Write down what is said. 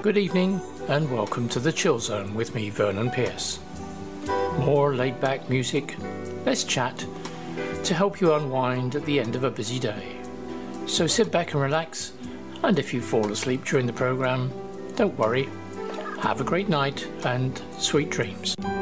Good evening and welcome to the Chill Zone with me, Vernon Pierce. More laid-back music, less chat, to help you unwind at the end of a busy day. So sit back and relax, and if you fall asleep during the programme, don't worry. Have a great night and sweet dreams.